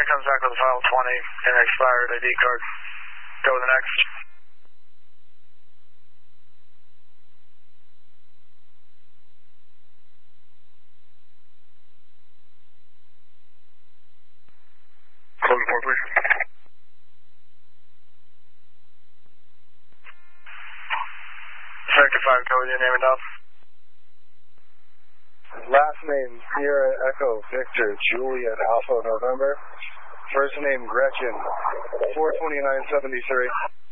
Lieutenant comes back with a file 20 and an expired ID card. Go with the next. Close the port, please. Sector 5, go with your name and job. Last name, Sierra Echo Victor Juliet Alpha November. First name, Gretchen. 42973.